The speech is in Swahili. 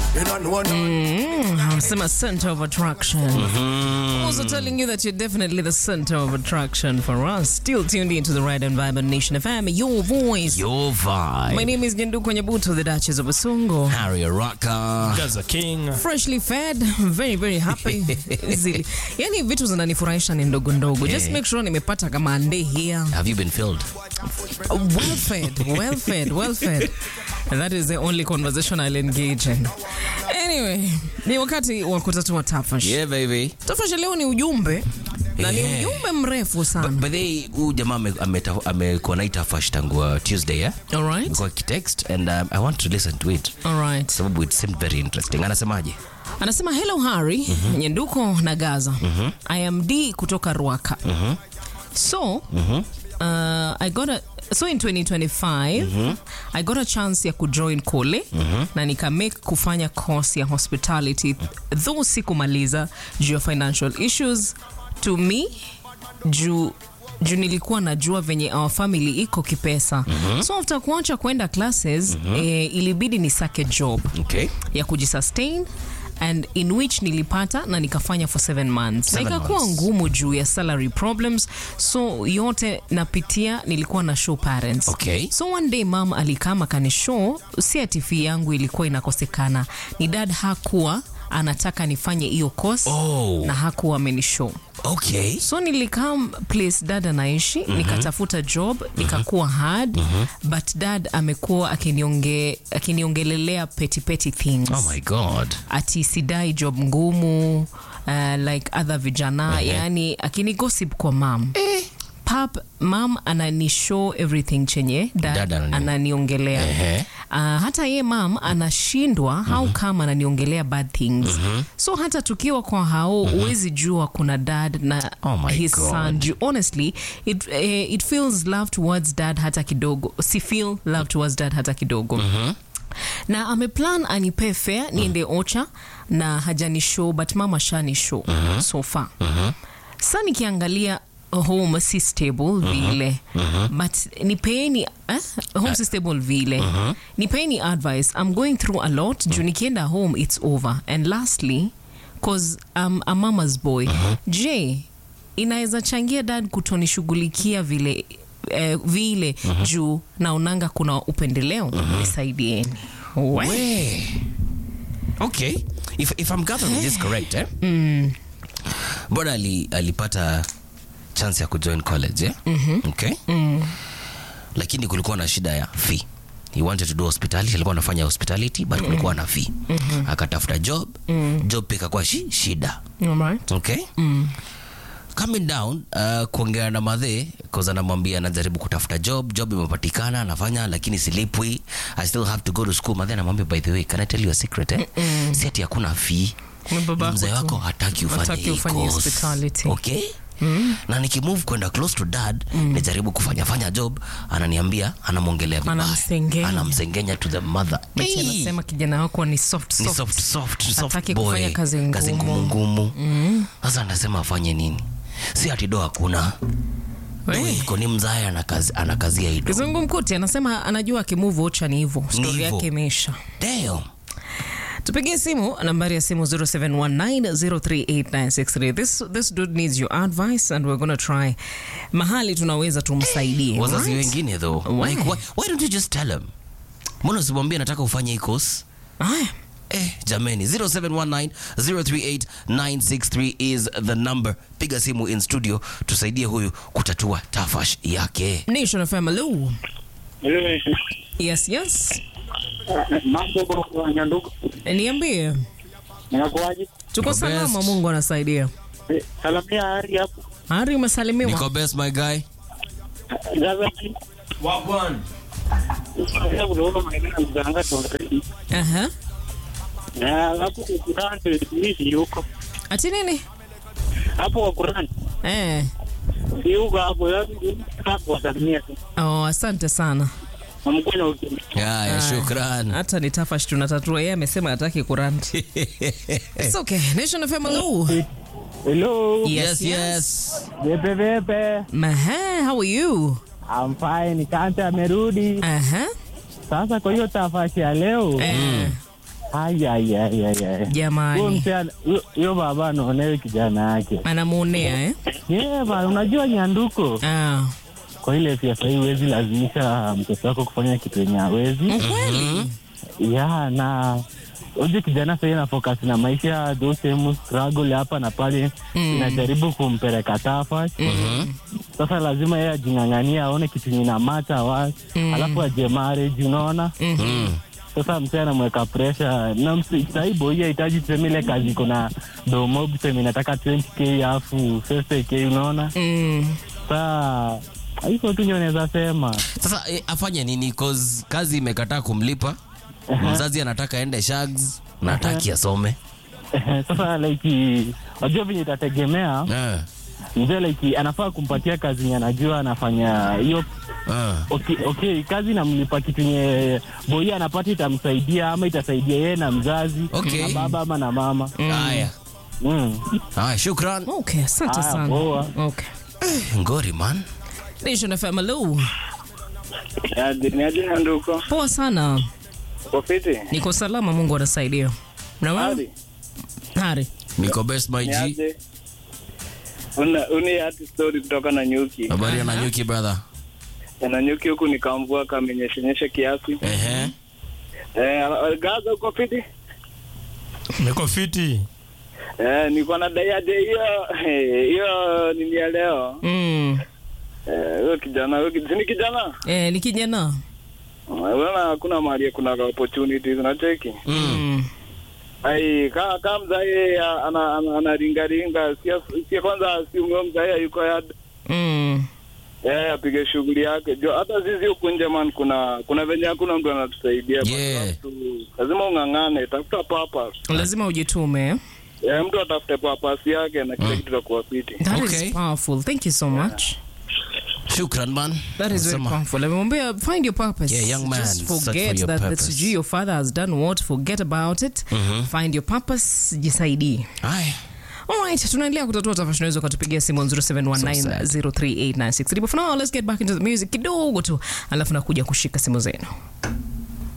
I'm a center of attraction. I'm also telling you that you're definitely the center of attraction for us. Still tuned into the right environment, Nation FM, your voice, your vibe. My name is Nyenduko Nyabuto, the Duchess of Basongo. Harry Araka. Gaza King. Freshly fed, very very happy. Yani vitu zinanifurahisha ni ndogo ndogo. Just make sure nimepata kama ande here. Have you been filled? Well fed. And that is the only conversation I'll engage in. Anyway, ni wakati wa kutatua tafash. Yeah, baby. Tafash leo ni ujumbe. Na ni ujumbe mrefu sana. But they jamaa amekuwa na tafash tangu Tuesday, yeah? All right. Kwa text and I want to listen to it. All right. Sababu it seemed very interesting. Anasemaje? Anasema hello Harry, Nyenduko na Gaza. I am D kutoka Ruaka. So, So in 2025, I got a chance ya kujoin Kole na nikamake kufanya course ya hospitality. Though sikumaliza due ya financial issues, to me, juu nilikuwa najua venye our family iko kipesa. So after kuacha kwenda classes, ilibidi nisake job ya kujisustain. And in which nilipata na nikafanya for 7 months. Na ikakuwa ngumu juu ya salary problems. So yote napitia nilikuwa na show parents. So one day mom alikama kanishow, si ati fee yangu ilikuwa inakosekana. Ni dad hakuwa anataka nifanye hiyo course na hakuwa amenishow. So nilikam place dad anaishi, nikatafuta job, ikakuwa hard, but dad amekuwa akiniongelelea petty things. Oh my God. Ati sidai job ngumu, like other vijana, yani akinigossip kwa mom. Mom ananishow everything chenye dad ananiongelea. Hata ye mom anashindwa how come ananiongelea bad things. So hata tukiwa kwa hao uwezi jua kuna dad na his son. Honestly, it feels love towards dad hata kidogo. Si feel love towards dad hata kidogo. Na ameplan anipe fare niende Ocha na hajani show, but mama shani show so far. Sasa nikiangalia home si stable vile, but nipeeni home si stable vile, nipeeni advice. I'm going through a lot. Juu nikienda home it's over. And lastly, cause I'm a mama's boy, inaweza changia dad kutonishughulikia vile juu naonanga kuna upendeleo. Nisaidieni. Okay, if I'm gathering this correct, Bwana alipata chance ya kujoin college, okay? Lakini kulikuwa na shida ya fee. He wanted to do hospitality, alikuwa anafanya hospitality, but kulikuwa na fee. Akatafuta job pika kwa shida. Alright. Okay? Coming down, kuongea na madhe, cause anamwambia anajaribu kutafuta job imepatikana, anafanya lakini silipwi. I still have to go to school. Madhe anamwambia, by the way, can I tell you a secret? Si ati hakuna fee. Mzee wako hataki ufanye hospitality. Okay? Na nikimove kwenda close to dad, nijaribu kufanya job, ananiambia anamwongelea vibaya. Anamsengenya to the mother. Anasema kijana wako ni soft boy. Kufanya kazi ngumu. Sasa anasema afanye nini? Si ati doa hakuna. Iko ni mzaya anakazia hido. Kizungumkuti anasema anajua akimove Ocha ni hivyo. Story yake imeisha. Damn. Tupigie simu, nambari ya simu 0719038963. This dude needs your advice and we're going to try mahali tunaweza tumsaidie. Wazazi wengine though. Like, why don't you just tell him? Mbona usibambie nataka ufanye hii course? Jameni, 0719038963 is the number. Piga simu in studio tusaidie huyu kutatua tafash yake. Nation FM, hello. Yes. Mambo kwa Nyanduko. Niambie. Unakuaje? Tuko salama, Mungu anasaidia. Salamia Hari hapo. Hari umesalimiwa. Niko best my guy. Gaza. Wagwan. Hapo Qur'an hivi yuko. Ati nini? Hapo Qur'an. Yuko hapo salimia. Asante sana. Shukran. Hata ni tafash tunatatua. Yeye amesema hataki kuranti. It's okay. Nation FM, hello. Yes. Vepe. How are you? I'm fine. Kanta amerudi. Sasa kwa hiyo tafashi ya leo. Jamani. Huyo baba anaonea kijana yake. Anamuonea Bana, unajua Nyanduko. Kwa ile siasa hii huwezi lazimisha mtoto wako kufanya kitu yenye hawezi. Na uje kijana sasa na focus na maisha, those struggle hapa na pale inajaribu kumpeleka tafa. Sasa lazima yeye ajingangania aone kitu ina mata alafu aje marriage, unaona? Sasa msee anamweka pressure na msaibo hii hitaji tuseme kazi kuna do mob tuseme nataka 20k afu 50k, unaona? Sasa haiko tu naweza sema. Sasa afanye nini cause kazi imekataa kumlipa? Mzazi anataka aende shags na hataki asome. Sasa wajua vile itategemea. Mzee anafaa kumpatia kazi anajua anafanya hiyo. Okay, kazi namlipa kitu nye boy anapata itamsaidia ama itasaidia yeye na mzazi, na baba ama na mama. Haya, shukran. Okay, asante sana. Okay. Ngori man. Nation FM hello. Niaje Nyanduko? Poa sana. Profiti. Niko salama, Mungu anasaidia. Na wewe? Hari. Niko best my G. Uni hati story kutoka na Nyuki. Habari na Nyuki brother. Na Nyuki huku nikamvua kamenyesha kiasi. Gaza uko fiti? Niko fiti. Niko na daiaje hiyo nini ya leo? Wewe kijana, ni kijana? Ni kijana. Wewe kuna mahali kuna opportunities unacheki. Kama mzee anaringa si kwanza si mzee yuko yad. Apige shughuli yake. Hata sisi huko nje man kuna venye hakuna mtu anatusaidia. Lazima ungangane, tafuta purpose. Lazima ujitume. Mtu atafute purpose yake na kile kitu kitakuwa fiti. That is powerful. Thank you so much. Shukran man. That is very powerful. Remember, find your purpose. Yeah, young man. Just forget that your father has done what. Forget about it. Find your purpose. Jisaidie. Aye. Alright, tunaendelea kutatua tafasha, unaweza kutupigia simu 0719038963. But for now, let's get back into the music kidogo tu, alafu nakuja kushika simu zenu.